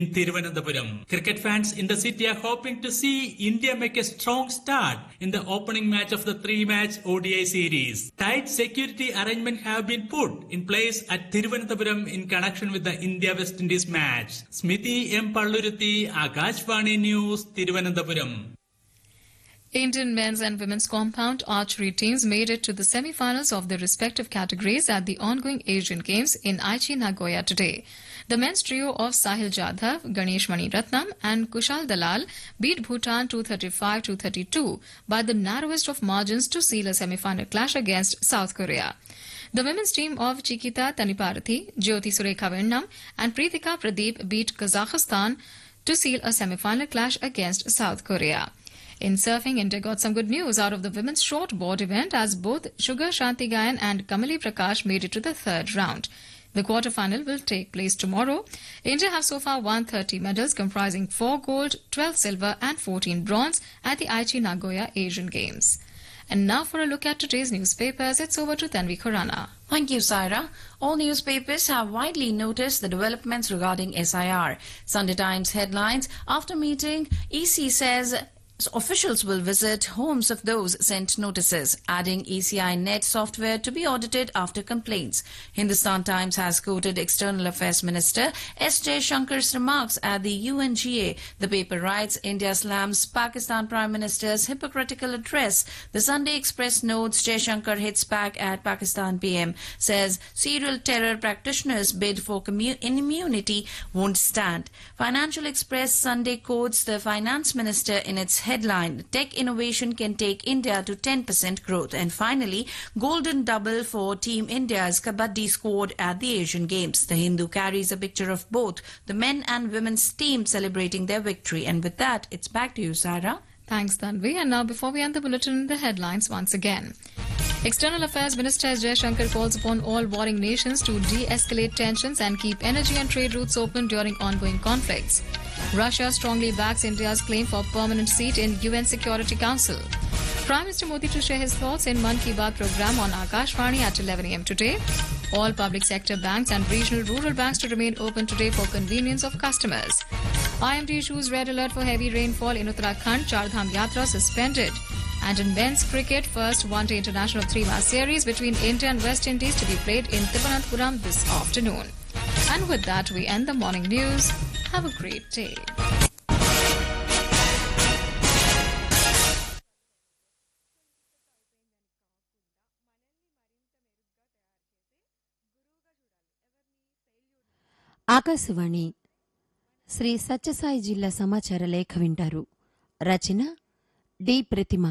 In Thiruvananthapuram, cricket fans in the city are hoping to see India make a strong start in the opening match of the three-match ODI series. Tight security arrangements have been put in place at Thiruvananthapuram in connection with the India-West Indies match. Smiti M. Palluruthi, Akashvani News, Thiruvananthapuram. Indian men's and women's compound archery teams made it to the semi-finals of their respective categories at the ongoing Asian Games in Aichi, Nagoya today. The men's trio of Sahil Jadhav, Ganesh Maniratnam and Kushal Dalal beat Bhutan 235-232 by the narrowest of margins to seal a semi-final clash against South Korea. The women's team of Chikita Taniparathi, Jyoti Surekha Vennam and Preetika Pradeep beat Kazakhstan to seal a semi-final clash against South Korea. In surfing, India got some good news out of the women's shortboard event as both Sugar Shanti Gayan and Kamali Prakash made it to the third round. The quarter-final will take place tomorrow. India have so far won 30 medals comprising 4 gold, 12 silver and 14 bronze at the Aichi Nagoya Asian Games. And now for a look at today's newspapers, it's over to Tanvi Khurana. Thank you, Saira. All newspapers have widely noticed the developments regarding SIR. Sunday Times headlines, after meeting, EC says officials will visit homes of those sent notices, adding ECI Net software to be audited after complaints. Hindustan Times has quoted External Affairs Minister S. Jaishankar's remarks at the UNGA. The paper writes, India slams Pakistan Prime Minister's hypocritical address. The Sunday Express notes Jaishankar hits back at Pakistan PM, says serial terror practitioners bid for immunity won't stand. Financial Express Sunday quotes the Finance Minister in its headline, tech innovation can take India to 10% growth. And finally, golden double for Team India's Kabaddi squad at the Asian Games. The Hindu carries a picture of both the men and women's team celebrating their victory. And with that, it's back to you, Sarah. Thanks, Tanvi. And now before we end the bulletin, the headlines once again. External Affairs Minister S. Jaishankar calls upon all warring nations to de-escalate tensions and keep energy and trade routes open during ongoing conflicts. Russia strongly backs India's claim for permanent seat in UN Security Council. Prime Minister Modi to share his thoughts in Mann Ki Baat program on Akashvani at 11 a.m. today. All public sector banks and regional rural banks to remain open today for convenience of customers. IMD issues red alert for heavy rainfall in Uttarakhand. Char Dham Yatra suspended. And in men's cricket, first one-day international three-match series between India and West Indies to be played in Thiruvananthapuram this afternoon. And with that, we end the morning news. Have a great day. Akashvani Shri Sathya Sai జిల్లా సమాచార లేఖ వింటారు. రచన D ప్రతిమ.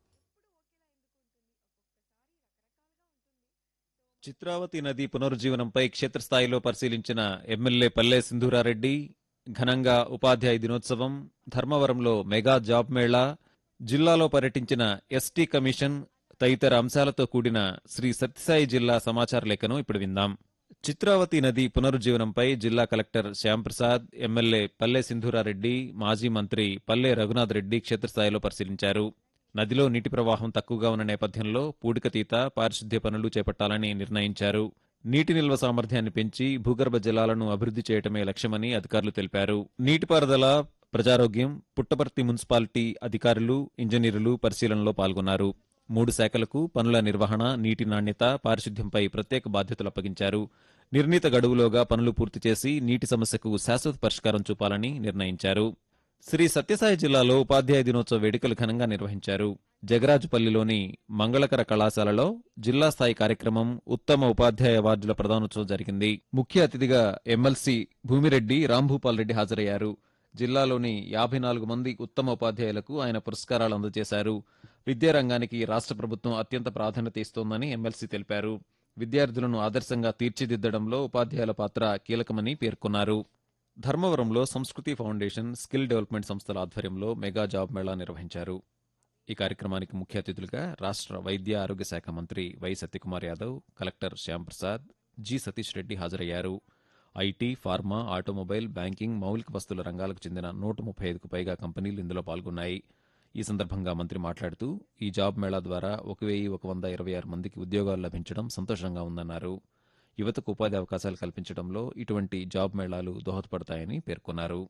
చిత్రావతి నది పునరుజ్జీవనంపై క్షేత్రస్థాయిలో పరిశీలించిన MLA పల్లె సింధూరారెడ్డి ఘనంగా ఉపాధ్యాయ దినోత్సవం, ధర్మవరంలో మెగా జాబ్ మేళా, జిల్లాలో పర్యటించిన ఎస్టీ కమిషన్ తదితర అంశాలతో కూడిన శ్రీ సత్యసాయి జిల్లా సమాచార లేఖను ఇప్పుడు విందాం. చిత్రావతి నది పునరుజ్జీవనంపై జిల్లా కలెక్టర్ శ్యాంప్రసాద్, ఎమ్మెల్యే పల్లె సింధూరారెడ్డి, మాజీ మంత్రి పల్లె రఘునాథ్ రెడ్డి క్షేత్రస్థాయిలో పరిశీలించారు. నదిలో నీటి ప్రవాహం తక్కువగా ఉన్న నేపథ్యంలో పూడికతీత, పారిశుద్ధ్య పనులు చేపట్టాలని నిర్ణయించారు. నీటి నిల్వ సామర్థ్యాన్ని పెంచి భూగర్భ జలాలను అభివృద్ధి చేయటమే లక్ష్యమని అధికారులు తెలిపారు. నీటిపారుదల, ప్రజారోగ్యం, పుట్టపర్తి మున్సిపాలిటీ అధికారులు, ఇంజనీర్లు పరిశీలనలో పాల్గొన్నారు. 3 శాఖలకు పనుల నిర్వహణ, నీటి నాణ్యత, పారిశుద్ధ్యంపై ప్రత్యేక బాధ్యతలు అప్పగించారు. నిర్ణీత గడువులోగా పనులు పూర్తి చేసి నీటి సమస్యకు శాశ్వత పరిష్కారం చూపాలని నిర్ణయించారు. శ్రీ సత్యసాయి జిల్లాలో ఉపాధ్యాయ దినోత్సవ వేడుకలు ఘనంగా నిర్వహించారు. జగరాజుపల్లిలోని మంగళకర కళాశాలలో జిల్లా స్థాయి కార్యక్రమం ఉత్తమ ఉపాధ్యాయ అవార్డుల ప్రదానోత్సవం జరిగింది. ముఖ్య అతిథిగా ఎమ్మెల్సీ భూమిరెడ్డి రాంభూపాల్ రెడ్డి హాజరయ్యారు. జిల్లాలోని 54 మంది ఉత్తమ ఉపాధ్యాయులకు ఆయన పురస్కారాలు అందజేశారు. విద్యారంగానికి రాష్ట్ర ప్రభుత్వం అత్యంత ప్రాధాన్యత ఇస్తోందని ఎమ్మెల్సీ తెలిపారు. విద్యార్థులను ఆదర్శంగా తీర్చిదిద్దడంలో ఉపాధ్యాయుల పాత్ర కీలకమని పేర్కొన్నారు. ధర్మవరంలో సంస్కృతి ఫౌండేషన్, స్కిల్ డెవలప్మెంట్ సంస్థల ఆధ్వర్యంలో మెగా జాబ్ మేళా నిర్వహించారు. ఈ కార్యక్రమానికి ముఖ్య అతిథులుగా రాష్ట్ర వైద్య ఆరోగ్య శాఖ మంత్రి why Satyakumar Yadav, collector Shyamprasad, G Satish Reddy హాజరయ్యారు. ఐటీ, ఫార్మా, ఆటోమొబైల్, బ్యాంకింగ్, మౌలిక వస్తువుల రంగాలకు చెందిన 135కు పైగా కంపెనీలు ఇందులో పాల్గొన్నాయి. ఈ సందర్భంగా మంత్రి మాట్లాడుతూ ఈ జాబ్ మేళా ద్వారా 1126 మందికి ఉద్యోగాలు లభించడం సంతోషంగా ఉందన్నారు. యువతకు ఉపాధి అవకాశాలు కల్పించడంలో ఇటువంటి జాబ్ మేళాలు దోహదపడతాయని పేర్కొన్నారు.